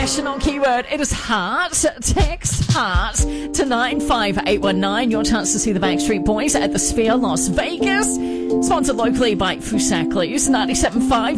international keyword. It is heart. Text heart to 95819. Your chance to see the Backstreet Boys at the Sphere, Las Vegas. Sponsored locally by Fusaklis 97.5